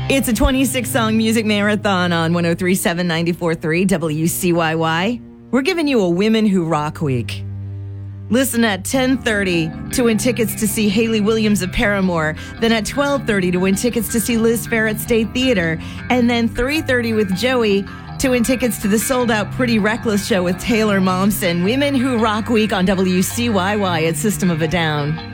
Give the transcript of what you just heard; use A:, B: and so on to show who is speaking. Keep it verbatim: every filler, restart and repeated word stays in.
A: It's a twenty-six song music marathon on one oh three point seven, ninety-four point three W C Y Y. We're giving you a Women Who Rock Week. Listen at ten thirty to win tickets to see Hayley Williams of Paramore, then at twelve thirty to win tickets to see Liz Phair at State Theater, and then three thirty with Joey to win tickets to the sold-out Pretty Reckless show with Taylor Momsen. Women Who Rock Week on W C Y Y at System of a Down.